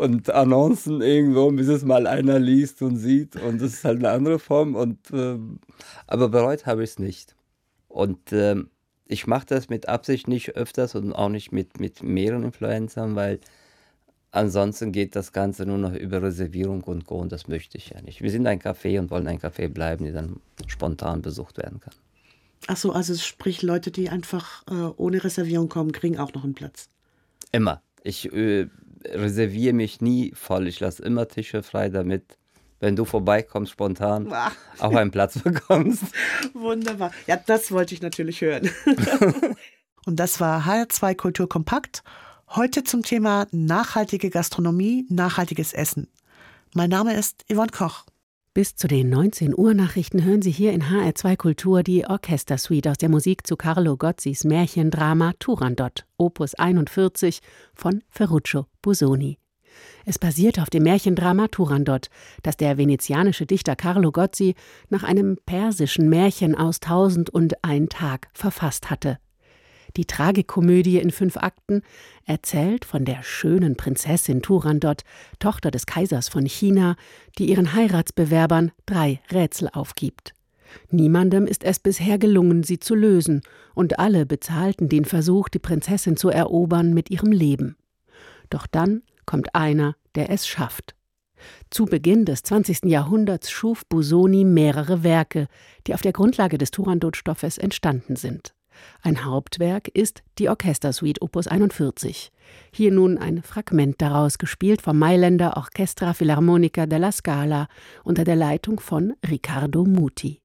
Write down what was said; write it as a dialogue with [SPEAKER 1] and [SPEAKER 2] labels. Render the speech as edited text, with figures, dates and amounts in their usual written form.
[SPEAKER 1] und Annoncen irgendwo, bis es mal einer liest und sieht. Und das ist halt eine andere Form. Aber bereut habe ich es nicht. Und ich mache das mit Absicht nicht öfters und auch nicht mit mehreren Influencern, weil ansonsten geht das Ganze nur noch über Reservierung und Co. Und das möchte ich ja nicht. Wir sind ein Café und wollen ein Café bleiben, die dann spontan besucht werden kann.
[SPEAKER 2] Ach so, also sprich, Leute, die einfach ohne Reservierung kommen, kriegen auch noch einen Platz.
[SPEAKER 1] Immer. Ich reserviere mich nie voll. Ich lasse immer Tische frei, damit, wenn du vorbeikommst, spontan auch einen Platz bekommst.
[SPEAKER 2] Wunderbar. Ja, das wollte ich natürlich hören. Und das war HR2 Kultur Kompakt. Heute zum Thema nachhaltige Gastronomie, nachhaltiges Essen. Mein Name ist Yvonne Koch.
[SPEAKER 3] Bis zu den 19 Uhr Nachrichten hören Sie hier in HR2 Kultur die Orchestersuite aus der Musik zu Carlo Gozzis Märchendrama Turandot, Opus 41 von Ferruccio Busoni. Es basiert auf dem Märchendrama Turandot, das der venezianische Dichter Carlo Gozzi nach einem persischen Märchen aus 1001 Tag verfasst hatte. Die Tragikomödie in 5 Akten erzählt von der schönen Prinzessin Turandot, Tochter des Kaisers von China, die ihren Heiratsbewerbern 3 Rätsel aufgibt. Niemandem ist es bisher gelungen, sie zu lösen, und alle bezahlten den Versuch, die Prinzessin zu erobern, mit ihrem Leben. Doch dann kommt einer, der es schafft. Zu Beginn des 20. Jahrhunderts schuf Busoni mehrere Werke, die auf der Grundlage des Turandot-Stoffes entstanden sind. Ein Hauptwerk ist die Orchestersuite Opus 41. Hier nun ein Fragment daraus, gespielt vom Mailänder Orchestra Filarmonica della Scala unter der Leitung von Riccardo Muti.